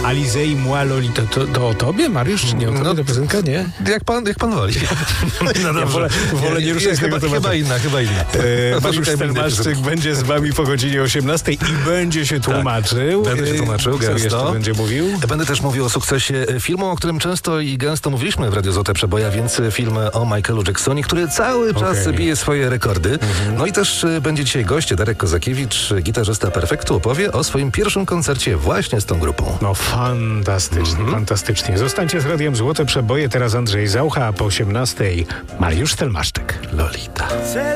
Alizei moi Lolita. To o tobie, Mariusz, czy nie o tobie ta piosenka, nie? Jak pan woli. No dobrze. Wolę nie ruszać tego tematu. Chyba inna. Mariusz Stelmaszczyk będzie z wami po godzinie 18 i będzie się tłumaczył. Będę się tłumaczył, Co gęsto. jeszcze będzie mówił? Będę też mówił o sukcesie filmu, o którym często i gęsto mówiliśmy w Radiu Złote Przeboja, więc film o Michaelu Jacksonie, który cały czas bije swoje rekordy. No i też będzie dzisiaj gość, Darek Kozakiewicz, gitarzysta Perfektu, opowie o swoim pierwszym koncercie właśnie z tą grupą. No fantastycznie, fantastycznie. Zostańcie z Radiem Złote Przeboje, teraz Andrzej Zaucha, a po 18 Mariusz Stelmaszczyk. Lolita.